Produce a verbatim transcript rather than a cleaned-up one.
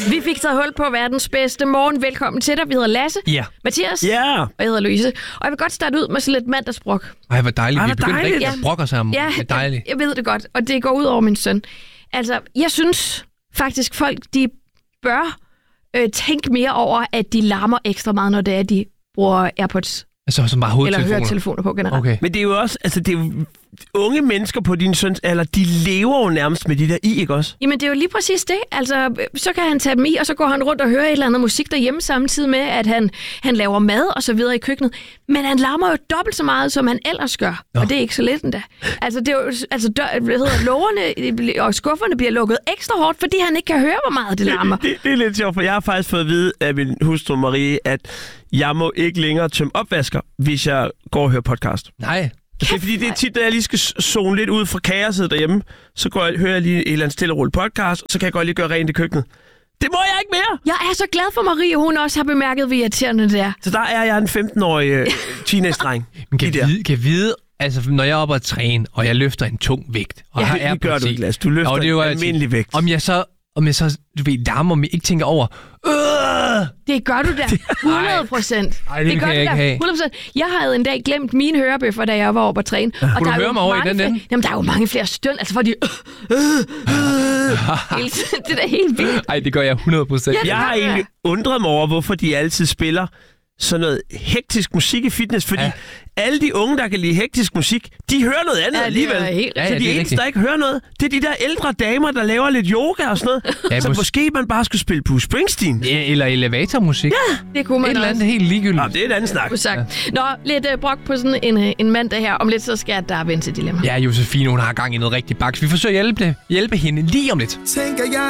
Vi fik taget hul på verdens bedste morgen. Velkommen til dig. Vi hedder Lasse, Ja. Mathias Ja. og jeg hedder Louise. Og jeg vil godt starte ud med sådan lidt mandagsbrok. Ej, hvor dejligt. Ej, Vi hvor er begyndt dejligt. rigtig at brokke os sammen. Ja, Det er dejligt. jeg, jeg ved det godt, og det går ud over min søn. Altså, jeg synes faktisk, folk de bør øh, tænke mere over, at de larmer ekstra meget, når det er, de bruger AirPods Altså, som bare eller hovedtelefoner. høretelefoner på generelt. Okay. Men det er jo også, altså det er jo, unge mennesker på din søns alder, de lever jo nærmest med de der i, ikke også? Jamen, det er jo lige præcis det. Altså, så kan han tage dem i, og så går han rundt og hører et eller andet musik derhjemme, samtidig med, at han, han laver mad og så videre i køkkenet. Men han larmer jo dobbelt så meget, som han ellers gør. Nå. Og det er ikke så let endda. Altså, det er jo, altså dør, hvad hedder, lågerne og skufferne bliver lukket ekstra hårdt, fordi han ikke kan høre, hvor meget det larmer. Det, det er lidt sjovt, for jeg har faktisk fået at vide af min hustru Marie, at jeg må ikke længere tømme opvasker, hvis jeg går og hører podcast. Nej. Det er fordi, det er tit, da jeg lige skal zone lidt ud fra kaoset derhjemme, så går jeg, hører jeg lige et eller andet stille og roligt podcast, så kan jeg godt lige gøre rent i køkkenet. Det må jeg ikke mere! Jeg er så glad for, Marie, hun også har bemærket, hvor irriterende det er. Så der er jeg en femten-årig øh, teenage-dreng. Men kan Lige jeg vide, kan jeg vide, altså når jeg er oppe at træne, og jeg løfter en tung vægt, og Ja, har det AirPods gør du i, ikke, Lasse. Du løfter og det er jo en altid- almindelig vægt. Om jeg så, om jeg så, du ved, larmer, om jeg ikke tænker over, øh, Det gør du da hundrede procent. Ej, det kan jeg ikke have. hundrede procent. Jeg havde en dag glemt mine hørebøffer, da jeg var oppe at træne. Og Kunne du der er høre jo mig over i mange den flere, ende? Jamen, der er jo mange flere støn. Altså, for de... Øh, øh, øh, hele tiden. Det er da helt vildt. ej, det gør jeg hundrede procent. Ja, det Jeg har gør jeg. egentlig undret mig over, hvorfor de altid spiller sådan noget hektisk musik i fitness, fordi Ja. ja. alle de unge, der kan lide hektisk musik, de hører noget andet Ja, det alligevel. er helt... Ja, Så ja, de det er eneste, rigtigt. der ikke hører noget, det er de der ældre damer, der laver lidt yoga og sådan noget. Ja, så mås- måske man bare skulle spille Bruce Springsteen. Ja, eller elevatormusik. Ja, Det kunne man et eller også. andet helt ligegyldigt. Nå, det er et andet snak. Kunne sagt. Nå, lidt uh, brok på sådan en, uh, en mandag her. Om lidt, så skal der vende til dilemma. Ja, Josefine, hun har gang i noget rigtig baks. Vi forsøger at hjælpe, hjælpe hende lige om lidt. Tænker jeg